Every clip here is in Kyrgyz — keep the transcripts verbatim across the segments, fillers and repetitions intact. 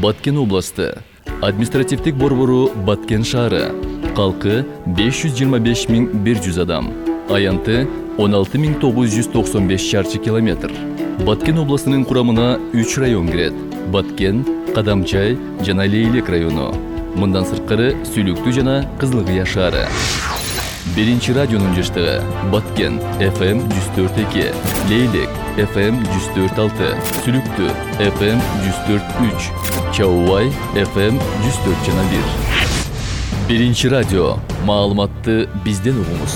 Баткен областы. Административдик борбору Баткен шаары. Калкы беш жүз жыйырма беш миң бир жүз адам. Аянты он алты миң тогуз жүз токсон беш чарчы километр. Баткен областынын курамына үч район кирет. Баткен, Кадамчай жана Лейлек району. Мындан сырткары Сүлүктүү жана Кызылкыя шаары. Биринчи радионун жыштыгы Баткен эф эм жүз төрт эки, Лейлек эф эм жүз төрт алты, Сүлүктүү эф эм жүз төрт үч, Чаубай эф эм жүз төрт жана бир. Биринчи радио. Маалыматты бизден угуңуз.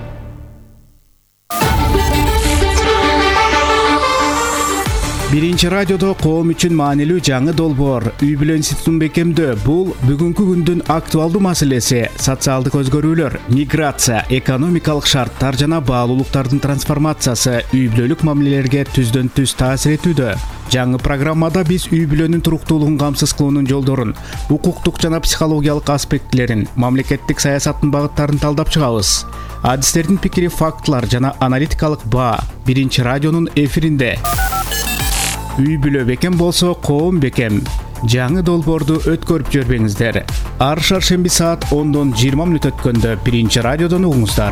Биринчи радиодо коом үчүн маанилүү жаңы долбоор үй бүлө институтун бекемдөө. Бул бүгүнкү күндүн актуалдуу маселеси. Социалдык өзгөрүүлөр, миграция, экономикалык шарттар жана баалуулуктардын трансформациясы үй бүлөлүк мамилелерге түздөн түз таасир этүүдө. Жаңы программада биз үй бүлөнүн туруктуулугун камсыз кылуунун жолдорун, укуктук жана психологиялык аспектилерин, мамлекеттик саясаттын багыттарын талдап чыгабыз. Адистердин пикири, фактылар жана аналитикалык баа биринчи радионун эфиринде. Үй бүлө бекем болсо, коом бекем. Жаңы долбоорду өткөрүп жүрбөңүздөр. Ар шаршемби саат ондон жыйырма мүнөт өткөндө биринчи радиодон угуңуздар.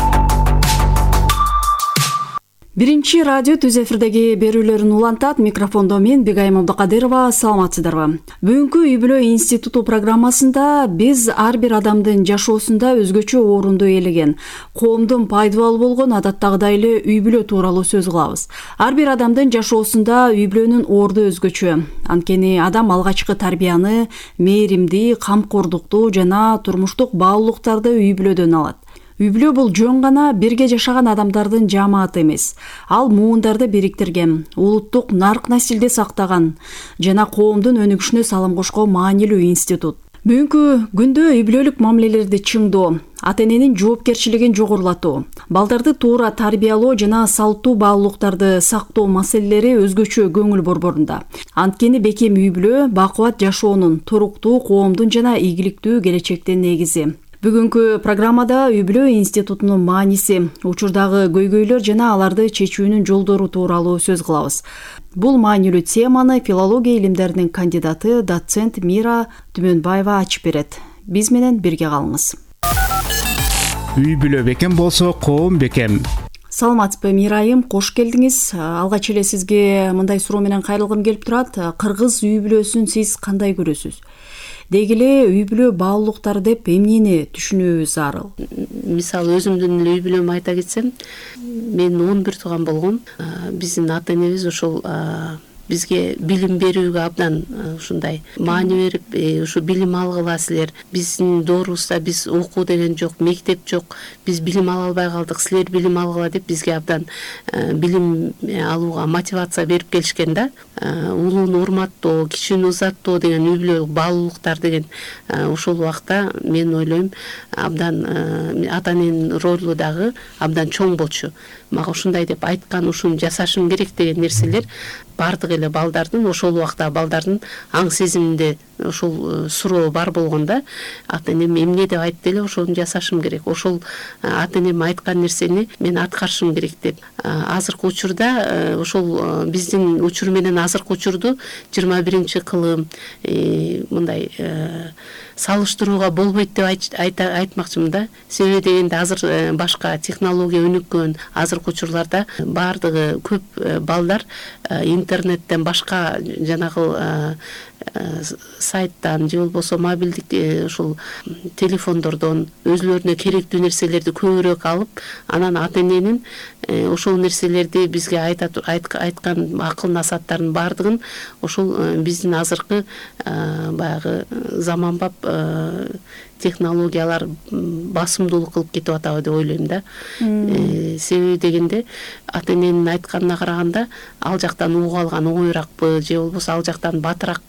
Биринчи радио түз эфирдеги берүүлөрүн улантат. Микрофондо мен Бегайым Абдыкадырова. Саламатсыздарбы? Бүгүнкү үй бүлө институту программасында биз ар бир адамдын жашоосунда өзгөчө орунду ээлеген, коомдун пайдалуу болгон адаттагыдай эле үй бүлө тууралуу сөз кылабыз. Ар бир адамдын жашоосунда үй бүлөнүн орду өзгөчө. Анткени адам алгачкы тарбияны, мээримди, камкордукту жана турмуштук баалуулуктарды үй бүлөдөн алат. Үй бүлө бул жөн гана бирге жашаган адамдардын жамааты эмес. Ал муундарды бириктирген, улуттук нарк насилди сактаган жана коомдун өнүгүшүнө салым кошкон маанилүү институт. Бүгүнкү күндө үй бүлөлүк мамилелерди чыңдоо, ата-эненин жоопкерчилигин жогорулатуу, балдарды туура тарбиялоо жана салттуу баалуулуктарды сактоо маселелери өзгөчө көңүл борборунда. Анткени бекем үй бүлө бакубат жашоонун, туруктуу коомдун жана ийгиликтүү келечектин негизи. Бүгүнкү программада үй бүлө институтунун мааниси, учурдагы көйгөйлөр жана аларды чечүүнүн жолдору тууралуу сөз кылабыз. Бул маанилүү теманы филология илимдеринин кандидаты, доцент Мира Түмөнбаева ачып берет. Биз менен бирге калыңыз. Үй бүлө бекем болсо, коом бекем. Саламатсызбы, Мирайым, кош келдиңиз. Алгач эле сизге мындай суроо менен кайрылгым келип турат. Кыргыз үй бүлөсүн сиз кандай көрөсүз? Деги эле үй бүлө баалуулуктары деп эмнени түшүнүүбүз зарыл? Мисалы өзүмдүн үй бүлөмдү айта кетсем, мен он бир тууган болгом. Биздин ата-энебиз ошол бизге билим берүүгө абдан ушундай маани берип, ушу билим алгыла силер. Биздин доорубузда биз окуу деген жок, мектеп жок. Биз билим ала албай калдык, силер билим алгыла деп бизге абдан билим алууга мотивация берип келишкен да. Улууну урматтоо, кичүүнү узаттоо деген үй бүлө баалуулуктар деген ошол убакта мен ойлойм абдан ата-эненин ролу дагы абдан чоң болчу. Мага ушундай деп айткан, ушуну жасашым керек деген нерселер бардык эле балдардын, ошол убакта балдардын аң сезиминде ошол суроо бар болгондо, ата-энем эмне деп айтты эле, ошону жасашым керек. Ошол ата-энем айткан нерсени мен аткарышым керек деп. Азыркы учурда ошол биздин учур менен азыркы учурду жыйырма биринчи кылым мындай салыштырууга болбойт деп айтмакчымын да. Себеби дегенде азыр башка технология өнүккөн, азыркы учурларда бардыгы көп балдар интернеттен башка жанагы сайттан же болбосо мобилдик ушул телефондордон өзүлөрүнө керектүү нерселерди көбүрөөк алып, анан ата-эненин ошол нерселерди бизге айткан акыл насааттардын бардыгын ошол биздин азыркы баягы заманбап технологиялар басымдуулук кылып кетип атабы деп ойлойм да. Себеби дегенде ата-эненин айтканына караганда ал жактан угуп алган оңоюракпы же болбосо ал жактан батыраак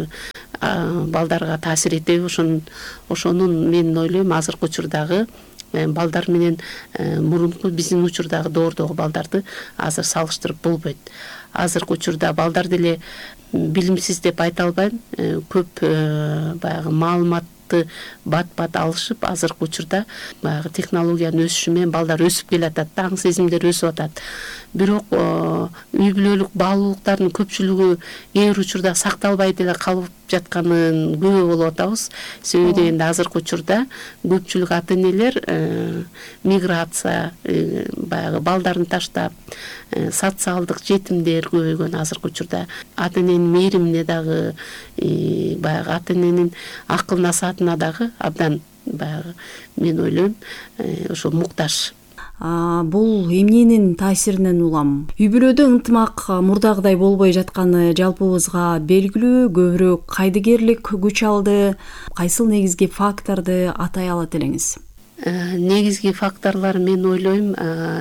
балдарга таасир этеби, ошон ошонун мен ойлойм азыркы учурдагы балдар менен мурунку биздин учурдагы доордогу балдарды азыр салыштырып болбойт. Азыркы учурда балдар деле билимсиз деп айта албайм, көп баягы маалымат бат-бат алышып, азыркы учурда баягы технологиянын өсүшү менен балдар өсүп келатат, аң сезимдер өсүп атат. Бирок үй бүлөлүк баалуулуктардын көпчүлүгү эгер учурда сакталбай деле калып жатканын күбө болуп атабыз. Себеби дегенде азыркы учурда көпчүлүк ата энелер миграция, баягы балдарын таштап, социалдык жетимдер көбөйгөн азыркы учурда. Ата эненин мээримине дагы, баягы ата эненин акыл насаатына дагы абдан баягы мен ойлойм ошо муктаж. Бул эмненин таасиринен улам? Үй бүлөдө ынтымак мурдагыдай болбой жатканы жалпыбызга белгилүү. Көбүрөөк кайдыгерлик күч алды. Кайсыл негизги факторду атай алат элеңиз? Негизги факторлор мен ойлойм,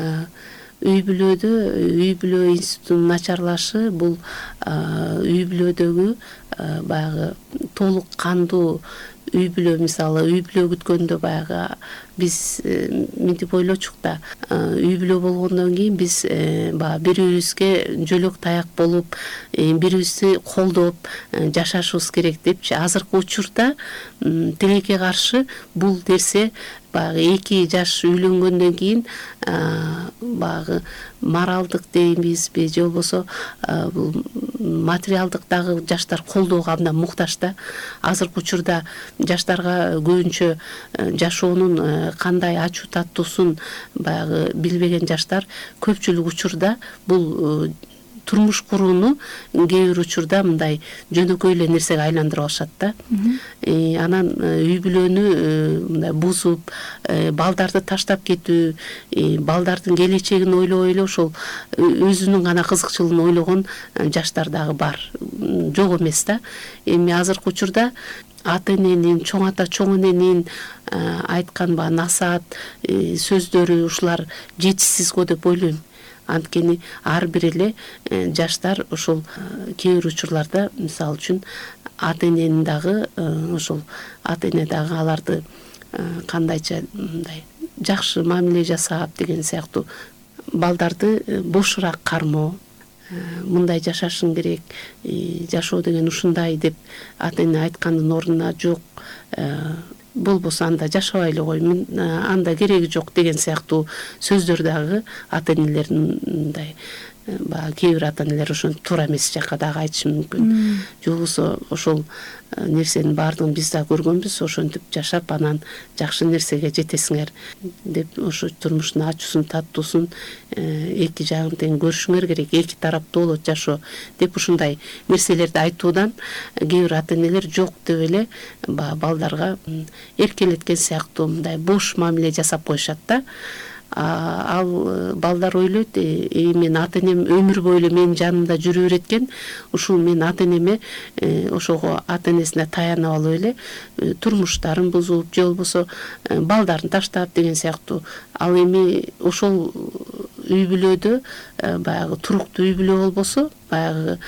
үй бүлөдө үй бүлө институтунун начарлашы, бул үй бүлөдөгү баягы толук кандуу үй бүлө, мисалы үй бүлө күткөндө баягы биз мынтип ойлочук да, үй бүлө болгондон кийин биз баягы бири-бирибизге жөлөк таяк болуп, бири-бирибизди колдоп жашашыбыз керек депчи. Азыркы учурда тилекке каршы бул нерсе баягы эки жаш үйлөнгөндөн кийин баягы моралдык дейбизби же болбосо бул материалдык дагы жаштар колдоого абдан муктаж да. Азыркы учурда жаштарга көбүнчө жашоонун кандай ачуу таттуусун баягы билбеген жаштар көпчүлүк учурда бул турмуш курууну кээ бир учурда мындай жөнөкөй эле нерсеге айландырып алышат да. Анан үй бүлөнү мындай бузуп, балдарды таштап кетүү, балдардын келечегин ойлобой эле ошол өзүнүн гана кызыкчылыгын ойлогон жаштар дагы бар. Жок эмес да. Эми азыркы учурда ата эненин, чоң ата, чоң эненин айткан баягы насаат сөздөрү ушулар жетишсиз го деп ойлойм. Анткени ар бир эле жаштар ошол кээ бир учурларда, мисалы үчүн, ата эненин дагы ошол ата эне дагы аларды кандайча мындай жакшы мамиле жасап деген сыяктуу балдарды бошураак кармоо, мындай жашашың керек, жашоо деген ушундай деп ата эне айткандын ордуна жок, болбосо анда жашабай эле кой, анда кереги жок деген сыяктуу сөздөр дагы ата энелердин мындай баягы кээ бир ата энелер ошентип туура эмес жакка дагы айтышы мүмкүн. Же болбосо ошол нерсенин баардыгын биз да көргөнбүз, ошентип жашап анан жакшы нерсеге жетесиңер деп, ошо турмуштун ачуусун, таттуусун эки жагын тең көрүшүңөр керек, эки тараптуу болот жашоо деп ушундай нерселерди айтуудан кээ бир ата энелер жок деп эле баягы балдарга эркелеткен сыяктуу мындай бош мамиле жасап коюшат да. Ал балдар ойлойт, мен ата энем өмүр бою эле менин жанымда жүрө берет, ушул мен ата энеме ошого ата энесине таянып алып эле турмуштарын бузуп, же болбосо балдарын таштап деген сыяктуу. Ал эми ошол үй бүлөдө баягы туруктуу үй бүлө болбосо, баягы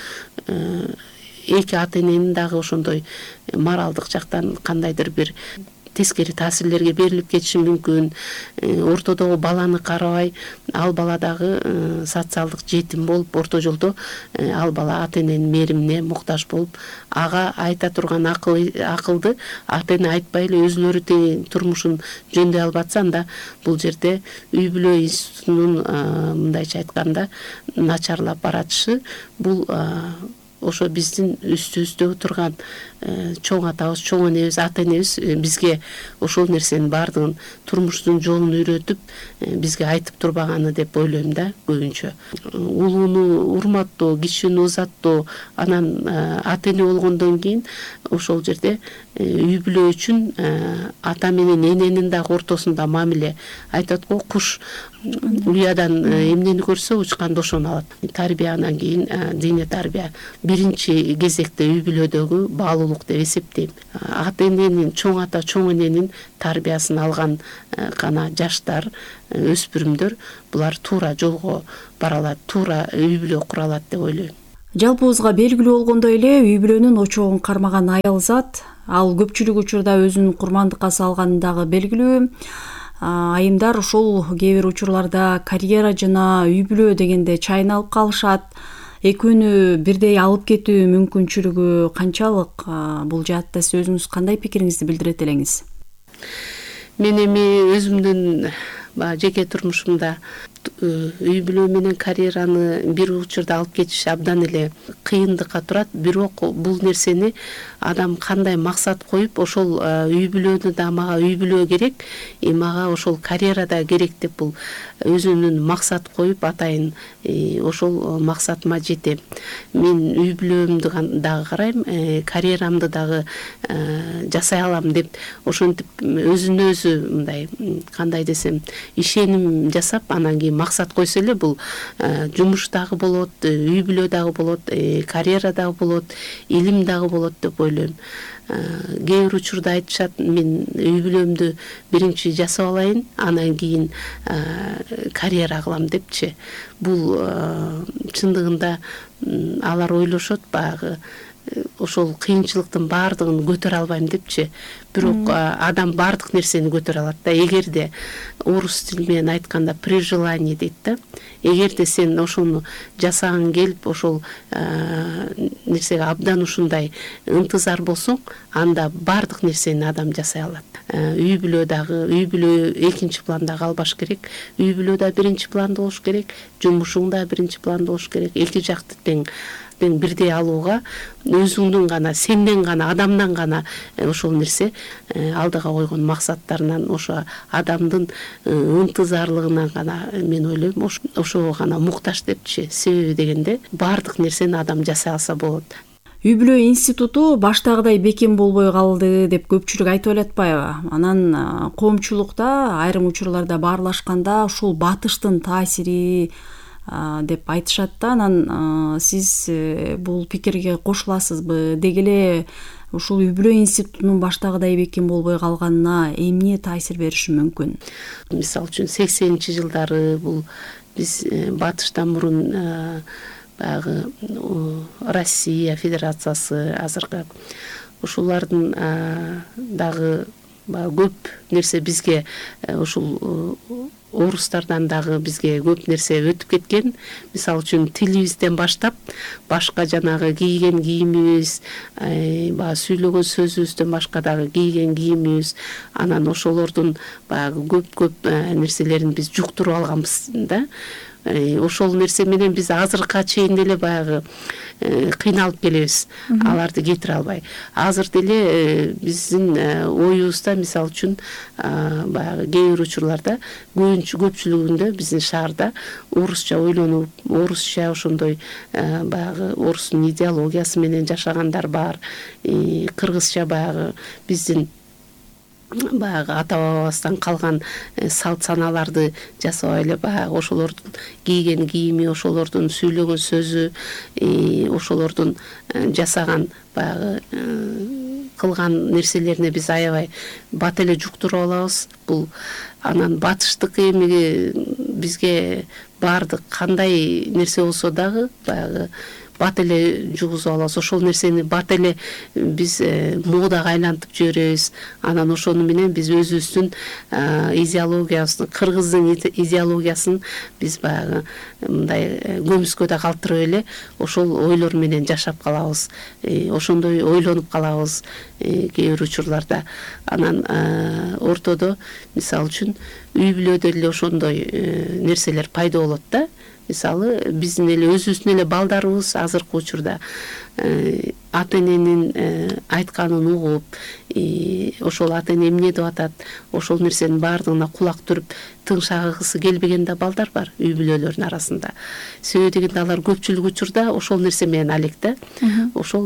эки ата эненин дагы ошондой моралдык жактан кандайдыр бир тескери таасирлерге берилип кетиши мүмкүн. Ортодогу баланы карабай, ал бала дагы социалдык жетим болуп, орто жолдо ал бала ата эненин мээримине муктаж болуп, ага айта турган акылды ата эне айтпай эле өзүлөрү турмушун жөндөй алып атса, анда бул жерде үй бүлө институтунун мындайча айтканда начарлап баратышы, бул ошо биздин үстүбүздө турган чоң атабыз, чоң энебиз, ата энебиз бизге ошол нерсенин баардыгын турмуштун жолун үйрөтүп, бизге айтып турбаганы деп ойлойм да көбүнчө. Улууну урматтоо, кичүүнү узаттоо, анан ата эне болгондон кийин ошол жерде үй бүлө үчүн ата менен эненин дагы ортосунда мамиле. Айтат го, куш уядан эмнени көрсө учканды ошону алат. Тарбия, анан кийин диний тарбия биринчи кезекте үй бүлөдөгү баалуулук деп эсептейм. Ата эненин, чоң ата, чоң эненин тарбиясын алган гана жаштар, өспүрүмдөр булар туура жолго бара алат, туура үй бүлө кура алат деп ойлойм. Жалпыбызга белгилүү болгондой эле, үй бүлөнүн очогун кармаган аял зат, ал көпчүлүк учурда өзүн курмандыкка салганы дагы белгилүү. Айымдар ошол кээ бир учурларда карьера жана үй бүлө дегенде чайналып калышат. Экөөнү бирдей алып кетүү мүмкүнчүлүгү канчалык? Бул жаатта сиз өзүңүз кандай пикириңизди билдирет элеңиз? Мен эми өзүмдүн жеке турмушумда үй бүлө менен карьераны бир учурда алып кетиш абдан эле кыйындыкка турат. Бирок бул нерсени адам кандай максат коюп, ошол үй бүлөнү да мага үй бүлө керек, мага ошол карьера да керек деп бул өзүнүн максат коюп атайын ошол максатыма жетем. Мен үй бүлөмдү дагы карайм, карьерамды дагы жасай алам деп ошентип өзүнө өзү мындай кандай десем ишеним жасап, анан кийин максат койсо эле бул жумуш дагы болот, үй бүлө дагы болот, карьера дагы болот, илим дагы болот деп ойлойм. Кээ бир учурда айтышат, мен үй бүлөмдү биринчи жасап алайын, анан кийин карьера кылам депчи. Бул чындыгында алар ойлошот баягы ошол кыйынчылыктын баардыгын көтөрө албайм депчи. Бирок адам баардык нерсени көтөрө алат да. Эгерде орус тили менен айтканда при желании дейт да. Эгерде сен ошону жасагың келип, ошол нерсеге абдан ушундай ынтызар болсоң, анда баардык нерсени адам жасай алат. Үй бүлө дагы, үй бүлө экинчи планда калбаш керек. Үй бүлө да биринчи планда болуш керек, жумушуң да биринчи планда болуш керек. Эки жакты тең бирдей алууга өзүңдүн гана, сенден гана, адамдан гана ошол нерсе алдыга койгон максаттарынан, ошо адамдын ынтызарлыгынан гана мен ойлойм, ошого гана муктаж депчи. Себеби дегенде баардык нерсени адам жасай алса болот. Үй бүлө институту баштагыдай бекем болбой калды деп көпчүлүк айтып эле Анан коомчулукта айрым учурларда баарлашканда ушул батыштын таасири деп айтышат да. Анан сиз бул пикирге кошуласызбы? Деги эле ушул үй бүлө институтунун баштагыдай бекем болбой калганына эмне таасир бериши мүмкүн? Мисалы үчүн сексенинчи жылдары бул биз батыштан мурун баягы Россия Федерациясы азыркы ушулардын дагы көп нерсе бизге ушул орустардан дагы бизге көп нерсе өтүп кеткен. Мисалы үчүн тилибизден баштап башка жанагы кийген кийимибиз, баягы сүйлөгөн сөзүбүздөн башка дагы кийген кийимибиз, анан ошолордун баягы көп-көп нерселерин биз жуктуруп алганбыз да. Ошол нерсе менен биз азыркыга чейин деле баягы кыйналып келебиз, аларды кетире албай. Азыр деле биздин оюбузда мисалы үчүн баягы кээ бир учурларда көпчүлүгүндө биздин шаарда орусча ойлонуп, орусча ошондой баягы орустун идеологиясы менен жашагандар бар. Кыргызча баягы биздин баягы ата бабабыздан калган салт санааларды жасабай эле баягы ошолордун кийген кийими, ошолордун сүйлөгөн сөзү, ошолордун жасаган баягы кылган нерселерине биз аябай бат эле жуктуруп алабыз. Бул анан батыштык эми бизге баардык кандай нерсе болсо дагы баягы бат эле жугузуп алабыз. Ошол нерсени бат эле биз модага айлантып жиберебиз. Анан ошону менен биз өзүбүздүн идеологиябызды, кыргыздын идеологиясын биз баягы мындай көмүскөдө калтырып эле ошол ойлор менен жашап калабыз. Ошондой ойлонуп калабыз кээ бир учурларда. Анан ортодо мисалы үчүн үй бүлөдө эле ошондой нерселер пайда болот да. Мисалы биздин эле өзүбүздүн эле балдарыбыз азыркы учурда ата эненин айтканын угуп, ошол ата эне эмне деп атат, ошол нерсенин баардыгына кулак түрүп тыңшагысы келбеген да балдар бар үй бүлөлөрдүн арасында. Себеби дегенде алар көпчүлүк учурда ошол нерсе менен алек да. Ошол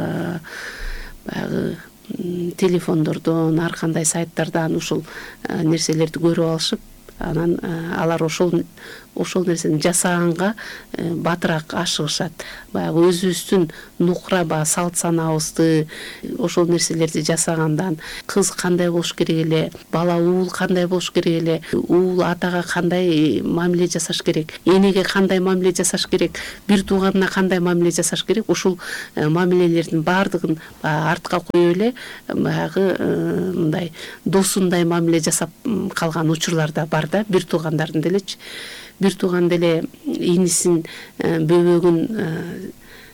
баягы телефондордон, ар кандай сайттардан ушул нерселерди көрүп алышып, анан алар ошол ошол нерсени жасаганга батыраак ашыгышат. Баягы өзүбүздүн нукура ба салт санаабызды, ошол нерселерди жасагандан кыз кандай болуш керек эле, бала уул кандай болуш керек эле, уул атага кандай мамиле жасаш керек, энеге кандай мамиле жасаш керек, бир тууганына кандай мамиле жасаш керек, ушул мамилелердин баардыгын артка коюп эле баягы мындай досундай мамиле жасап калган учурлар да бар да, бир туугандардын делечи. Бир тууган деле инисин бөбөгүн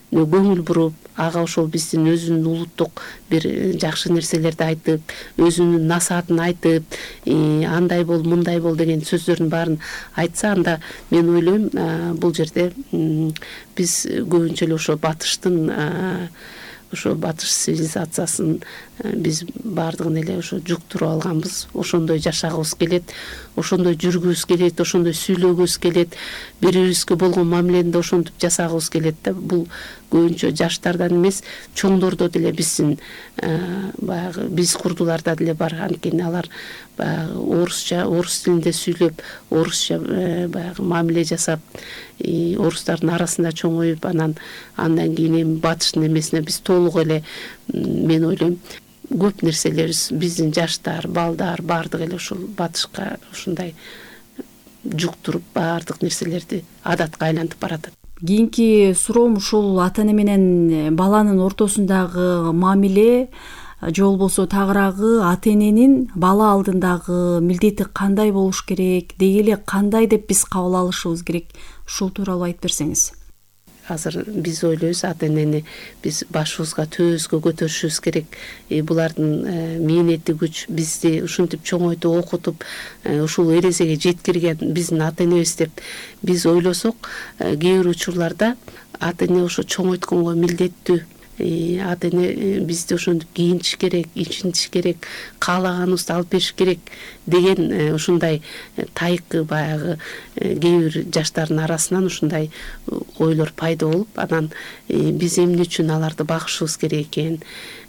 көңүл буруп, ага ошол биздин өзүнүн улуттук бир жакшы нерселерди айтып, өзүнүн насаатын айтып, андай бол, мындай бол деген сөздөрдүн баарын айтса, анда мен ойлойм бул жерде биз көбүнчө эле ошо батыштын ошо батыш цивилизациясын биз баардыгын эле ошо жуктуруп алганбыз. Ошондой жашагыбыз келет, ошондой жүргүбүз келет, ошондой сүйлөгүбүз келет, бири-бирибизге болгон мамилени да ошентип жасагыбыз келет да. Бул көбүнчө жаштардан эмес, чоңдордо деле биздин баягы биз курдуларда деле бар. Анткени алар баягы орусча, орус тилинде сүйлөп, орусча баягы мамиле жасап, орустардын арасында чоңоюп, анан андан кийин эми батыштын эмесине биз толук эле, мен ойлойм, көп нерселерибиз биздин жаштар, балдар баардыгы эле ушул батышка ушундай жуктуруп, баардык нерселерди адатка айлантып баратат. Кийинки суроом ушул ата эне менен баланын ортосундагы мамиле же болбосо тагыраагы ата эненин бала алдындагы милдети кандай болуш керек, деги эле кандай деп биз кабыл алышыбыз керек, ушул тууралуу айтып берсеңиз. Азыр биз ойлойбуз, ата энени биз башыбызга, төбөбүзгө көтөрүшүбүз керек. Булардын мээнети күч, бизди ушинтип чоңойтуп, окутуп, ушул эрезеге жеткирген биздин ата энебиз деп биз ойлосок, кээ бир учурларда ата эне ошо чоңойтконго милдеттүү. Ата эне бизди ошентип кийинтиш керек, ичинтиш керек, каалаганыбызды алып бериш керек деген ушундай тайкы баягы кээ бир жаштардын арасынан ушундай ойлор пайда болуп, анан биз эмне үчүн аларды багышыбыз керек экен,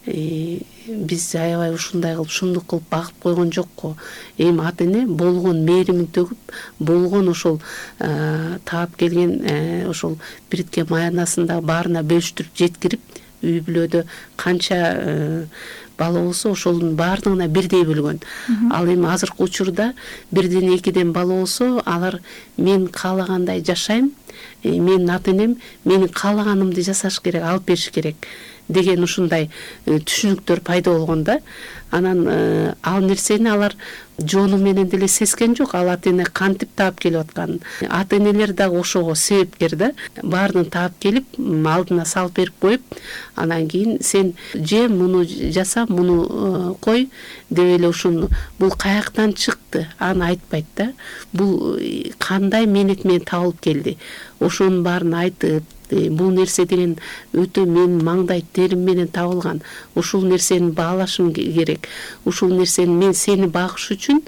биз аябай ушундай кылып, ушундук кылып багып койгон жокко. Эми ата эне болгон мээримин төгүп, болгон ошол таап келген ошол бириткен маянасында баарына бөлүштүрүп жеткирип, үй бүлөдө канча бала болсо ошонун баардыгына бирдей бөлгөн. Ал эми азыркы учурда бирден экиден бала болсо, алар мен каалагандай жашайм, менин ата энем менин каалаганымды жасаш керек, алып бериш керек деген ушундай түшүнүктөр пайда болгон да. Анан ал нерсени алар жону менен деле сезген жок, ал ата эне кантип таап келип атканын. Ата энелер дагы ошого себепкер да. Баардыгын таап келип, алдына салып берип коюп, анан кийин сен же муну жаса, муну кой деп эле ушуну бул каяктан чыкты, аны айтпайт да. Бул кандай мээнет менен табылып келди, ошонун баарын айтып, бул нерсе деген өтө менин маңдай терим менен табылган, ушул нерсени баалашым керек, ушул нерсени мен сени багыш үчүн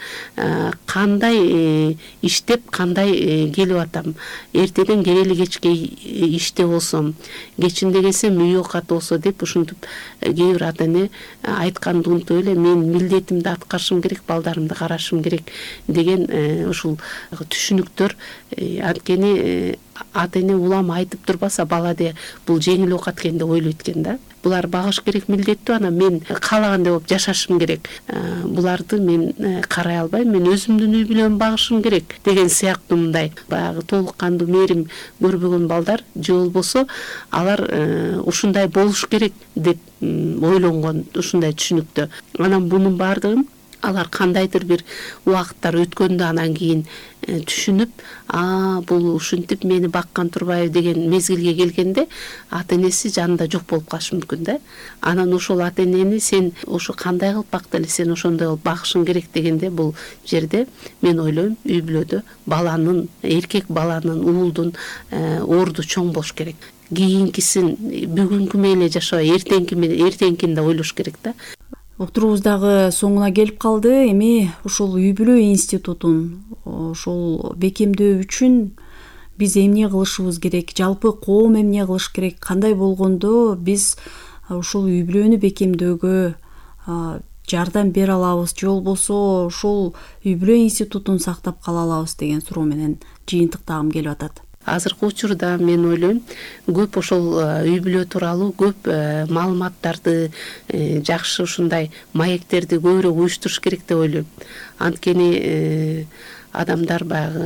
кандай иштеп, кандай келип атам, эртеден келели кечке иште болсом, кечинде келсем үй оокаты болсо деп ушинтип кээ бир ата эне айтканды унутуп эле мен милдетимди аткарышым керек, балдарымды карашым керек деген ушул түшүнүктөр. Анткени ата эне улам айтып турбаса, бала де бул жеңил оокат экен деп ойлойт экен да. Булар багыш керек, милдеттүү, анан мен каалагандай болуп жашашым керек. Буларды мен карай албайм, мен өзүмдүн үй бүлөмдү багышым керек деген сыяктуу мындай баягы толук кандуу мээрим көрбөгөн балдар же болбосо алар ушундай болуш керек деп ойлонгон ушундай түшүнүктө. Анан бунун баардыгын алар кандайдыр бир убакыттар өткөндө анан кийин түшүнүп, а бул ушинтип мени баккан турбайбы деген мезгилге келгенде ата энеси жанында жок болуп калышы мүмкүн да. Анан ошол ата энени сен ошо кандай кылып бакты эле, сен ошондой кылып багышың керек дегенде, бул жерде мен ойлойм үй бүлөдө баланын, эркек баланын, уулдун орду чоң болуш керек. Кийинкисин бүгүнкү менен эле жашабай, эртеңки менен эртеңкини да ойлош керек да. Уктуруубуз дагы соңуна келип калды. Эми ушул үй бүлө институтун ошол бекемдөө үчүн биз эмне кылышыбыз керек, жалпы коом эмне кылыш керек, кандай болгондо биз ушул үй бүлөнү бекемдөөгө жардам бере алабыз, же болбосо ушул үй бүлө институтун сактап кала алабыз деген суроо менен жыйынтыктагым келип атат. Азыркы учурда мен ойлойм, көп ошол үй бүлө тууралуу көп маалыматтарды, жакшы ушундай маектерди көбүрөөк уюштуруш керек деп ойлойм. Анткени адамдар баягы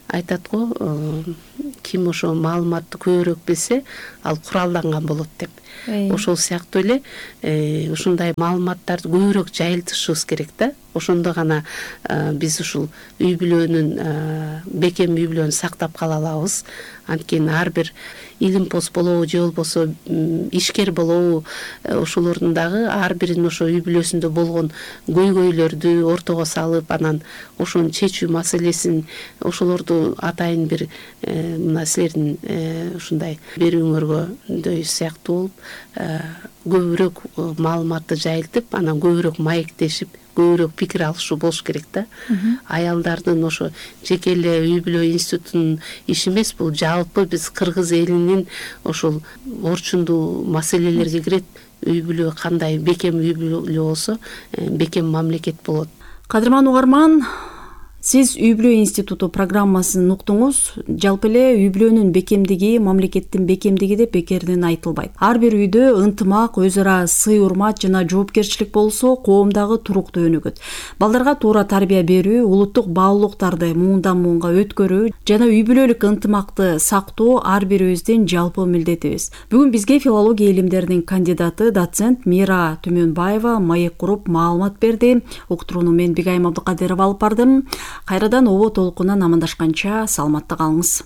айтат го ким ошо маалыматты көбүрөөк билсе ал куралданган болот деп. Ошол сыяктуу эле ушундай маалыматтарды көбүрөөк жайылтышыбыз керек да. Ошондо гана биз ушул үй бүлөнүн бекем үй бүлөнү сактап кала алабыз. Анткени ар бир илим пост болобу же болбосо ишкер болобу ошолордун дагы ар биринин ошо үй бүлөсүндө болгон көйгөйлөрдү ортого салып, анан ошону чечүү маселесин ошолорду атайын бир мына силердин ушундай берүүңөргө сыяктуу болуп көбүрөөк маалыматты жайылтып, анан көбүрөөк маектешип, көбүрөөк пикир алышуу болуш керек да. Аялдардын ошо жеке эле үй бүлө институтунун иши эмес, бул жалпы биз кыргыз элинин ошол орчундуу маселелерге кирет. Үй бүлө кандай бекем үй бүлө болсо, бекем мамлекет болот. Кадырман угарман, сиз үй бүлө институту программасын уктуңуз. Жалпы эле үй бүлөнүн бекемдиги мамлекеттин бекемдиги деп бекерден айтылбайт. Ар бир үйдө ынтымак, өз ара сый урмат жана жоопкерчилик болсо, коомдагы туруктуу өнүгөт. Балдарга туура тарбия берүү, улуттук баалуулуктарды муундан муунга өткөрүү жана үй бүлөлүк ынтымакты сактоо ар бирибиздин жалпы милдетибиз. Бүгүн бизге филология илимдеринин кандидаты, доцент Мира Түмөнбаева маек куруп маалымат берди. Уктурууну мен Бигайым Абдыкадырова алып бардым. Кайрадан обо толкунан амандашканча саламатта калыңыз.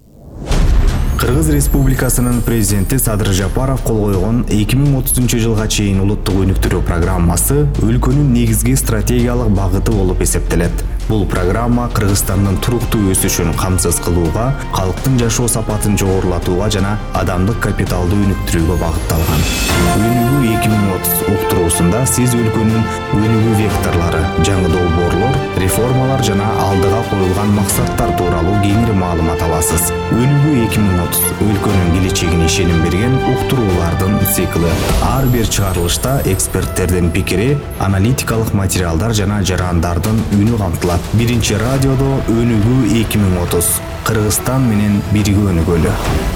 Кыргыз Республикасынын президенти Садыр Жапаров кол койгон эки миң отузунчу жылга чейин улуттук өнүктүрүү программасы өлкөнүн негизги стратегиялык багыты болуп эсептелет. Бул программа Кыргызстандын туруктуу өсүшүн камсыз кылууга, калктын жашоо сапатын жогорулатууга жана адамдык капиталды өнүктүрүүгө багытталган. Өнүгүү эки миң отуз уктуруусунда сиз өлкөнүн өнүгүү векторлору, жаңы долбоорлор, реформалар жана алдыга коюлган максаттар тууралуу кеңири маалымат аласыз. Өнүгүү эки миң отуз өлкөнүн келечегине ишеним берген уктуруулардын цикли. Ар бир чыгарылышта эксперттердин пикири, аналитикалык материалдар жана жарандардын үнү камтылат. Биринчи радиодо Өнүгүү эки миң отуз. Кыргызстан менен бирге өнүгөлү.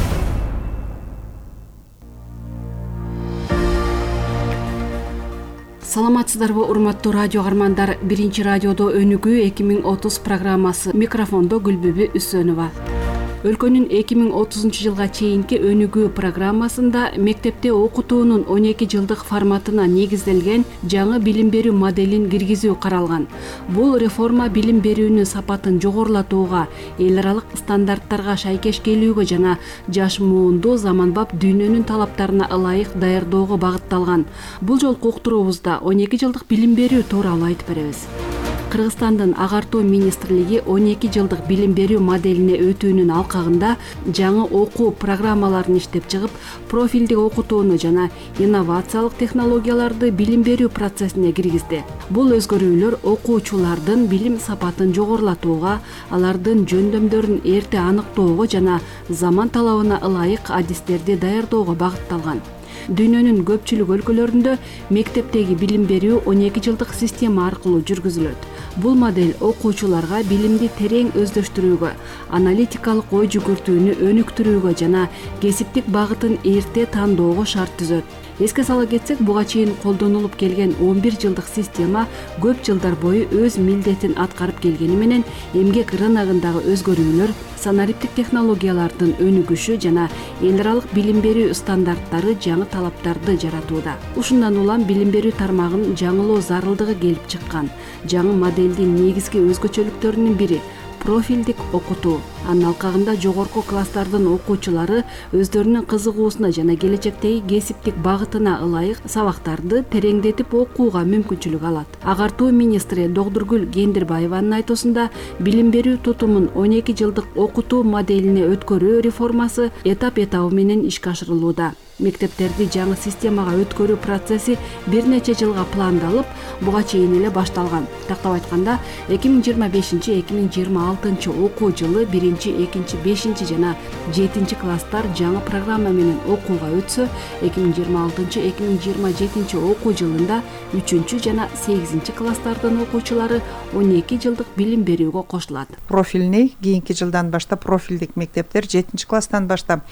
Саламатсыздарбы, урматтуу радио каармандар. Биринчи радиодо Өнүгүү эки миң отуз программасы. Микрофондо Гүлбүбү Үсөнова. Өлкөнүн эки миң отузунчу жылга чейинки өнүгүү программасында мектепте окутуунун он эки жылдык форматына негизделген жаңы билим берүү моделин киргизүү каралган. Бул реформа билим берүүнүн сапатын жогорулатууга, эл аралык стандарттарга шайкеш келүүгө жана жаш муунду заманбап дүйнөнүн талаптарына ылайык даярдоого багытталган. Бул жолку уктуруубузда он эки жылдык билим берүү тууралуу айтып беребиз. Кыргызстандын агартуу министрлиги он эки жылдык билим берүү моделине өтүүнүн алкагында жаңы окуу программаларын иштеп чыгып, профилдик окутууну жана инновациялык технологияларды билим берүү процессине киргизди. Бул өзгөрүүлөр окуучулардын билим сапатын жогорулатууга, алардын жөндөмдөрүн эрте аныктоого жана заман талабына ылайык адистерди даярдоого багытталган. Дүйнөнүн көпчүлүк өлкөлөрүндө мектептеги билим берүү он эки жылдык система аркылуу жүргүзүлөт. Бул модель окуучуларга билимди терең өздөштүрүүгө, аналитикалык ой жүгүртүүнү өнүктүрүүгө жана кесиптик багытын эрте тандоого шарт түзөт. Эске сала кетсек, буга чейин колдонулуп келген он бир жылдык система көп жылдар бою өз милдетин аткарып келгени менен эмгек рыногундагы өзгөрүүлөр, санариптик технологиялардын өнүгүшү жана эл аралык билим берүү стандарттары жаңы талаптарды жаратууда. Ушундан улам билим берүү тармагын жаңылоо зарылдыгы келип чыккан. Жаңы моделдин негизги өзгөчөлүктөрүнүн бири профилдик окутуу. Анын алкагында жогорку класстардын окуучулары өздөрүнүн кызыгуусуна жана келечектеги кесиптик багытына ылайык сабактарды тереңдетип окууга мүмкүнчүлүк алат. Агартуу министри Догдургүл Кендирбаеванын айтуусунда, билим берүү тутумун он эки жылдык окутуу моделине өткөрүү реформасы этап-этабы менен ишке ашырылууда. Мектептерди жаңы системага өткөрүү процесси бир нече жылга пландалып, буга чейин эле башталган. Тактап айтканда, эки миң жыйырма бешинчи эки миң жыйырма алтынчы окуу жылы биринчи, экинчи, бешинчи жана жетинчи класстар жаңы программа менен окууга өтсө, эки миң жыйырма алтынчы эки миң жыйырма жетинчи окуу жылында үчүнчү жана сегизинчи класстардын окуучулары он эки жылдык билим берүүгө кошулат. Профильный кийинки жылдан баштап профилдик мектептер жетинчи класстан баштап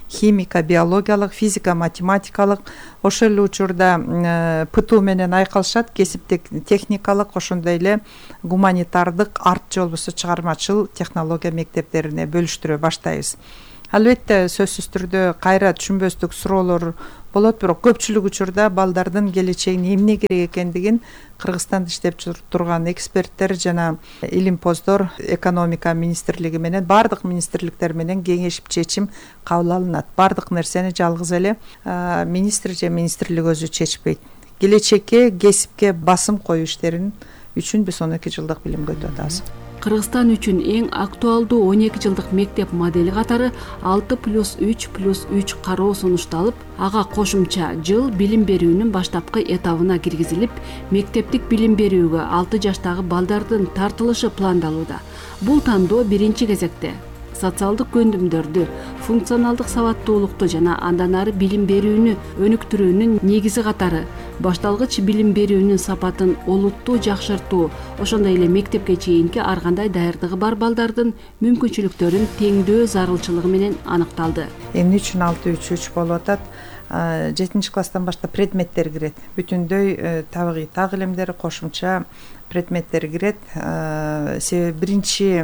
химика биологиялык, физика математикалык, ошол эле учурда пту менен айкалышат, кесиптик техникалык, ошондой эле гуманитардык, арт же болбосо чыгармачыл технология мектептерине бөлүштүрө баштайбыз. Албетте сөзсүз түрдө кайра түшүнбөстүк суроолор болот, бирок көпчүлүк учурда балдардын келечегине эмне керек экендигин Кыргызстанда иштеп турган эксперттер жана илимпоздор экономика министрлиги менен, бардык министрликтер менен кеңешип чечим кабыл алынат. Бардык нерсени жалгыз эле министр же министрлик өзү чечпейт. Келечекке, кесипке басым коюу иштерин үчүн биз он эки жылдык билимге өтүп атабыз. Кыргызстан үчүн эң актуалдуу он эки жылдык мектеп модели катары алты плюс үч плюс үч кароо сунушталып, ага кошумча жыл билим берүүнүн баштапкы этабына киргизилип, мектептик билим берүүгө алты жаштагы балдардын тартылышы пландалууда. Бул тандоо биринчи кезекте социалдык көндүмдөрдү, функционалдык сабаттуулукту жана андан ары билим берүүнү өнүктүрүүнүн негизи катары башталгыч билим берүүнүн сапатын олуттуу жакшыртуу, ошондой эле мектепке чейинки ар кандай даярдыгы бар балдардын мүмкүнчүлүктөрүн теңдөө зарылчылыгы менен аныкталды. Эмне үчүн алты үч үч болуп атат? жетинчи класстан баштап предметтер кирет. Бүтүндөй табигый так илимдер, кошумча предметтер кирет. Себеби биринчи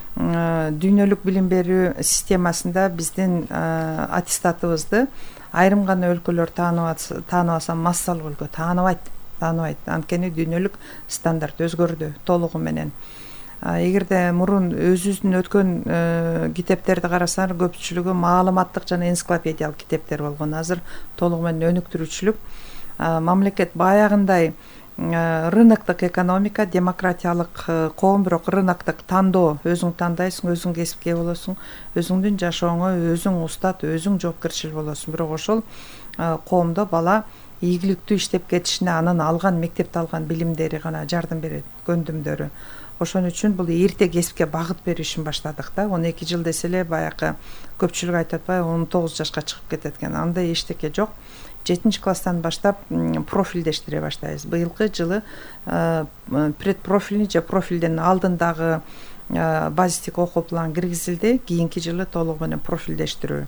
дүйнөлүк билим берүү системасында биздин аттестатыбызды айрым гана өлкөлөр тааныбаса, массалык өлкө тааныбайт, тааныбайт. Анткени дүйнөлүк стандарт өзгөрдү толугу менен. Эгерде мурун өзүбүздүн өткөн китептерди карасаңар, көпчүлүгү маалыматтык жана энциклопедиялык китептер болгон. Азыр толугу менен өнүктүрүүчүлүк. Мамлекет баягындай рыноктук экономика, демократиялык коом, бирок рыноктук тандоо, өзүң тандайсың, өзүң кесипке болосуң, өзүңдүн жашооңо өзүң устат, өзүң жоопкерчил болосуң. Бирок ошол коомдо бала ийгиликтүү иштеп кетишине анын алган мектепте алган билимдери гана жардам берет, көндүмдөрү. Ошон үчүн бул эрте кесипке багыт берүү ишин баштадык да. он эки жыл десе эле баягы көпчүлүк айтып атпайбы, он тогуз жашка чыгып кетет экен. Андай эчтеке жок. жетинчи класстан баштап профилдештире баштайбыз. Быйылкы жылы предпрофильный же профилден алдындагы базистик окуу план киргизилди. Кийинки жылы толугу менен профилдештирүү.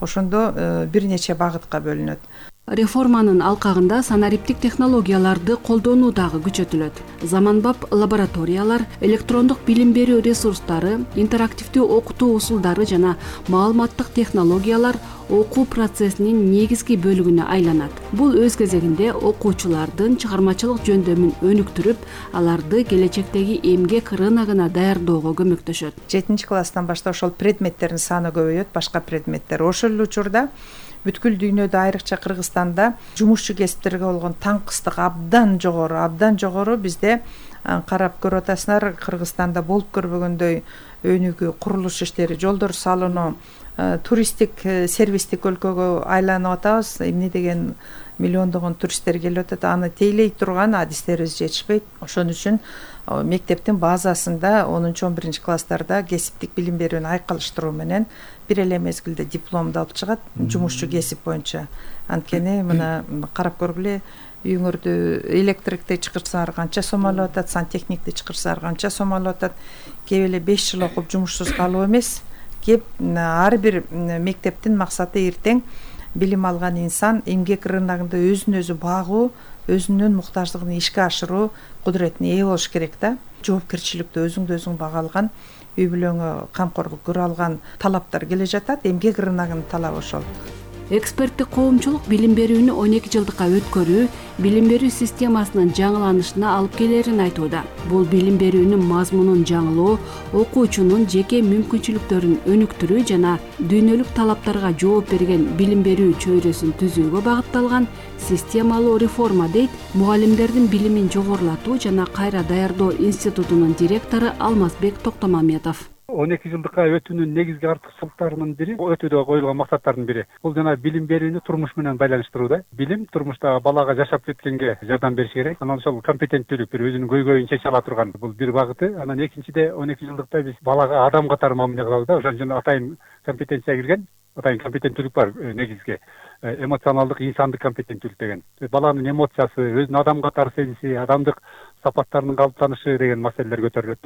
Ошондо бир нече багытка бөлүнөт. Реформанын алкагында санариптик технологияларды колдонуу дагы күчөтүлөт. Заманбап лабораториялар, электрондук билим берүү ресурстары, интерактивдүү окутуу усулдары жана маалыматтык технологиялар окуу процессинин негизги бөлүгүнө айланат. Бул өз кезегинде окуучулардын чыгармачылык жөндөмүн өнүктүрүп, аларды келечектеги эмгек рыногуна даярдоого көмөктөшөт. жетинчи класстан баштап ошол предметтердин саны көбөйөт, башка предметтер. Ошол эле учурда бүткүл дүйнөдө, айрыкча Кыргызстанда жумушчу кесиптерге болгон таңкыстык абдан жогору, абдан жогору. Бизде карап көрүп атасыңар, Кыргызстанда болуп көрбөгөндөй өнүгүү, курулуш иштери, жолдор салынуу, туристтик, сервистик өлкөгө айланып атабыз. Эмне деген миллиондогон туристтер келип атат, аны тейлей турган адистерибиз жетишпейт. Ошон үчүн мектептин базасында онунчу он биринчи класстарда кесиптик билим берүүнү айкалыштыруу менен бир эле мезгилде дипломду алып чыгат, жумушчу кесип боюнча. Анткени мына карап көргүлө, үйүңөрдү электрикти чакырсаңар канча сом алып атат, сантехникти чакырсаңар канча сом алып атат. Кеп эле беш жыл окуп жумушсуз калуу эмес. Кеп ар бир мектептин максаты эртең билим алган инсан эмгек рыногунда өзүн өзү багуу, өзүнүн муктаждыгын ишке ашыруу кудуретине ээ болуш керек да. Жоопкерчиликтүү өзүңдү өзүң бага алган, үй бүлөңө камкорлук көрө алган талаптар келе жатат. Эмгек рыногунун талабы ошол. Эксперттик коомчулук билим берүүнү он эки жылдыкка өткөрүү билим берүү системасынын жаңыланышына алып келерин айтууда. Бул билим берүүнүн мазмунун жаңылоо, окуучунун жеке мүмкүнчүлүктөрүн өнүктүрүү жана дүйнөлүк талаптарга жооп берген билим берүү чөйрөсүн түзүүгө багытталган системалуу реформа дейт мугалимдердин билимин жогорулатуу жана кайра даярдоо институтунун директору Алмазбек Токтомаметов. он эки жылдыкка өтүүнүн негизги артыкчылыктарынын бири, өтүүдө коюлган максаттардын бири. Бул жана билим берүүнү турмуш менен байланыштырууда. Билим турмушта балага жашап кеткенге жардам бериш керек. Анан ошол компетенттүүлүк, бир өзүнүн көйгөйүн чече ала турган бул бир багыты. Анан экинчиде он эки жылдыкта биз балага адам катары мамиле кылабыз да. Ошон үчүн атайын компетенция кирген, атайын компетенттүүлүк бар негизги. Эмоционалдык, инсандык компетенттүүлүк деген. Баланын эмоциясы, өзүн адам катары сезиши, адамдык сапаттарынын калыптанышы деген маселелер көтөрүлөт да.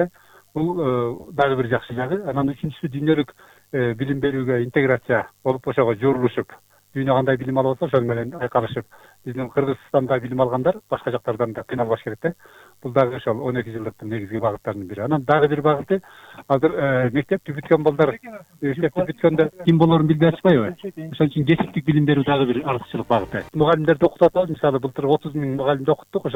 бул дагы бир жакшы жагы. Анан үчүнчүсү дүйнөлүк билим берүүгө интеграция болуп ошого жорулушуп, дүйнө кандай билим алып атса ошол менен айкалышып, биздин Кыргызстанда билим алгандар башка жактардан да кыйналбаш керек да. Бул дагы ошол он эки жылдыктын негизги багыттарынын бири. Анан дагы бир багыты, азыр мектепти бүткөн балдар мектепти бүткөндө ким болорун билбей атышпайбы? Ошон үчүн кесиптик билим берүү дагы бир артыкчылык багыты. Мугалимдерди окутуп атабыз. Мисалы былтыр отуз миң мугалимди окуттук.